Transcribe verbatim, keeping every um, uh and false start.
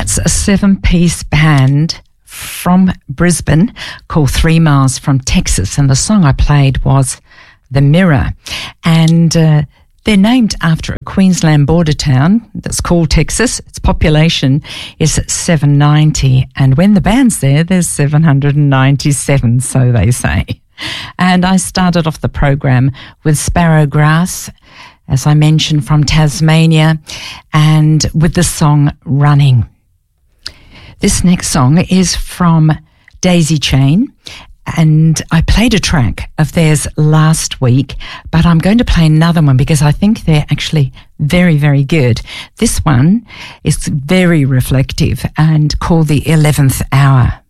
That's a seven-piece band from Brisbane called Three Miles from Texas, and the song I played was The Mirror. And uh, they're named after a Queensland border town that's called Texas. Its population is seven ninety, and when the band's there, there's seven hundred ninety-seven, so they say. And I started off the program with Sparrowgrass, as I mentioned, from Tasmania, and with the song Running. This next song is from Daisy Chain, and I played a track of theirs last week, but I'm going to play another one because I think they're actually very, very good. This one is very reflective and called The eleventh Hour.